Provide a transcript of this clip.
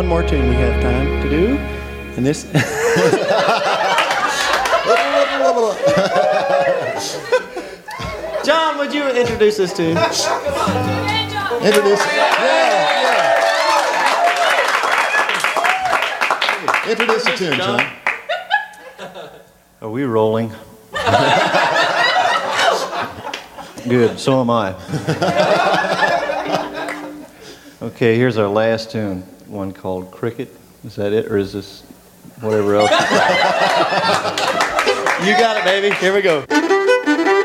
one more tune we have time to do. And this... John, would you introduce this tune? Introduce it. Yeah. Introduce the tune, John. Are we rolling? Good, so am I. Okay, here's our last tune, one called Cricket. Is that it, or is this whatever else? You got it, baby. Here we go.